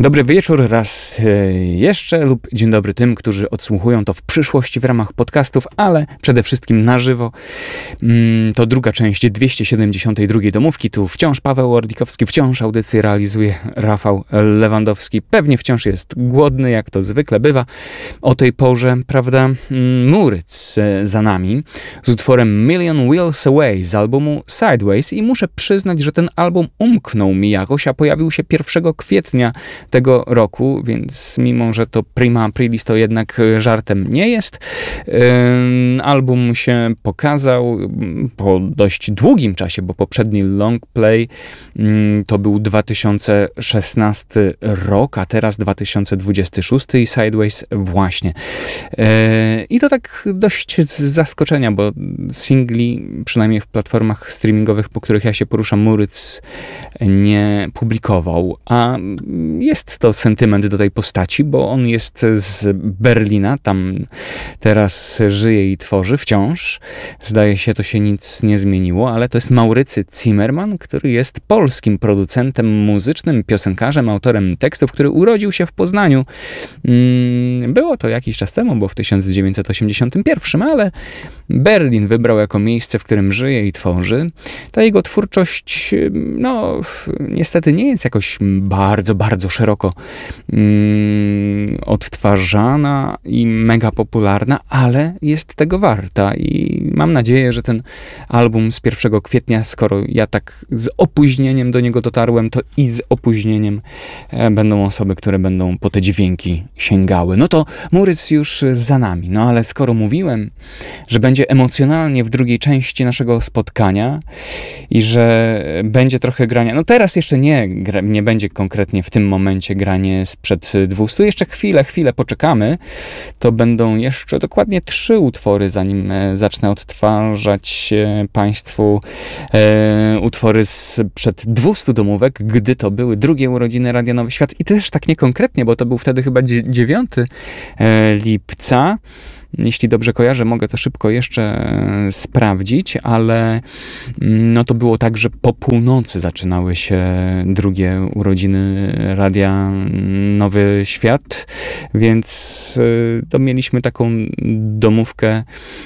Dobry wieczór raz jeszcze lub dzień dobry tym, którzy odsłuchują to w przyszłości w ramach podcastów, ale przede wszystkim na żywo. To druga część 272 domówki. Tu wciąż Paweł Ordikowski, wciąż audycję realizuje Rafał Lewandowski. Pewnie wciąż jest głodny, jak to zwykle bywa o tej porze, prawda? Muryc za nami z utworem Million Wheels Away z albumu Sideways i muszę przyznać, że ten album umknął mi jakoś, a pojawił się 1 kwietnia tego roku, więc mimo, że to prima aprilis, to jednak żartem nie jest. Album się pokazał po dość długim czasie, bo poprzedni long play to był 2016 rok, a teraz 2026 i Sideways właśnie. I to tak dość z zaskoczenia, bo singli, przynajmniej w platformach streamingowych, po których ja się poruszam, Muryc nie publikował, a jest to sentyment do tej postaci, bo on jest z Berlina, tam teraz żyje i tworzy wciąż. Zdaje się, to się nic nie zmieniło, ale to jest Maurycy Zimmerman, który jest polskim producentem muzycznym, piosenkarzem, autorem tekstów, który urodził się w Poznaniu. Było to jakiś czas temu, bo w 1981, ale Berlin wybrał jako miejsce, w którym żyje i tworzy. Ta jego twórczość, no, niestety nie jest jakoś bardzo szeroko odtwarzana i mega popularna, ale jest tego warta i mam nadzieję, że ten album z 1 kwietnia, skoro ja tak z opóźnieniem do niego dotarłem, to i z opóźnieniem będą osoby, które będą po te dźwięki sięgały. No to Muryc już za nami, no ale skoro mówiłem, że będzie emocjonalnie w drugiej części naszego spotkania i że będzie trochę grania, no teraz jeszcze nie będzie konkretnie w tym momencie granie sprzed 200, jeszcze chwilę poczekamy, to będą jeszcze dokładnie 3 utwory, zanim zacznę odtwarzać Państwu utwory sprzed 200 domówek, gdy to były drugie urodziny Radia Nowy Świat i też tak niekonkretnie, bo to był wtedy chyba 9 lipca. Jeśli dobrze kojarzę, mogę to szybko jeszcze sprawdzić, ale no to było tak, że po północy zaczynały się drugie urodziny Radia Nowy Świat, więc to mieliśmy taką domówkę,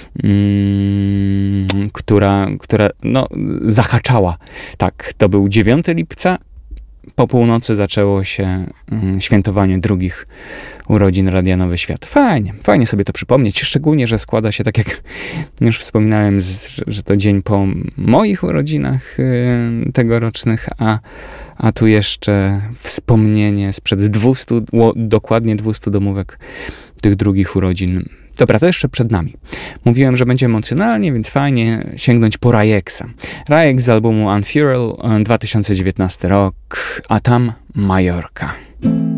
która no, zahaczała. Tak, to był 9 lipca. Po północy zaczęło się świętowanie drugich urodzin Radia Nowy Świat. Fajnie sobie to przypomnieć, szczególnie, że składa się, tak jak już wspominałem, że to dzień po moich urodzinach tegorocznych, a tu jeszcze wspomnienie sprzed 200, dokładnie 200 domówek tych drugich urodzin. Dobra, to jeszcze przed nami. Mówiłem, że będzie emocjonalnie, więc fajnie sięgnąć po Rajeksa. Rajek z albumu Unfurl, 2019 rok, a tam Majorka.